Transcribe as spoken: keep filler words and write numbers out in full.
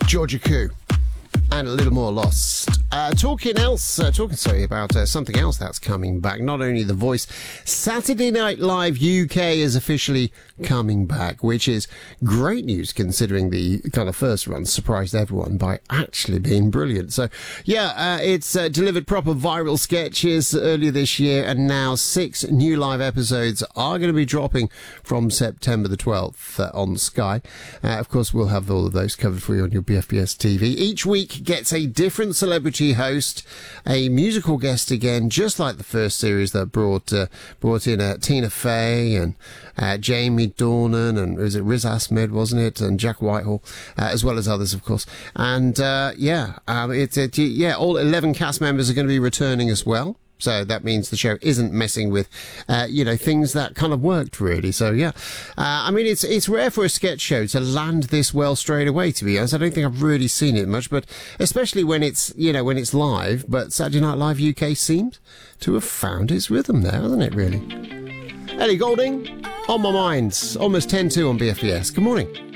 Georgia Koo. And a little more lost. Uh, talking else, uh, talking sorry about uh, something else that's coming back. Not only The Voice, Saturday Night Live U K is officially coming back, which is great news considering the kind of first run surprised everyone by actually being brilliant. So, yeah, uh, it's uh, delivered proper viral sketches earlier this year, and now six new live episodes are going to be dropping from September the twelfth uh, on Sky. Uh, of course, we'll have all of those covered for you on your B F B S T V. Each week gets a different celebrity host, a musical guest again, just like the first series that brought uh, brought in uh, Tina Fey and uh, Jamie Dornan and was it Riz Ahmed, wasn't it, and Jack Whitehall, uh, as well as others, of course. And uh, yeah, um, it's it, yeah, all eleven cast members are going to be returning as well. So that means the show isn't messing with, uh, you know, things that kind of worked, really. So, yeah. Uh, I mean, it's it's rare for a sketch show to land this well straight away, to be honest. I don't think I've really seen it much, but especially when it's, you know, when it's live. But Saturday Night Live U K seems to have found its rhythm there, hasn't it, really? Ellie Goulding, On My Mind. Almost ten two on B F B S. Good morning.